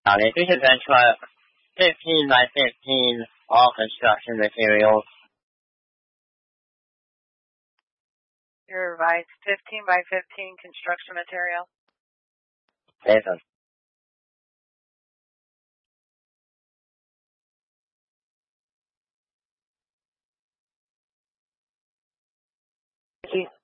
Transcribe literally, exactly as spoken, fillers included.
This is Ventura fifteen by fifteen, all construction materials. Your revised fifteen by fifteen construction material. Jason. Thank you.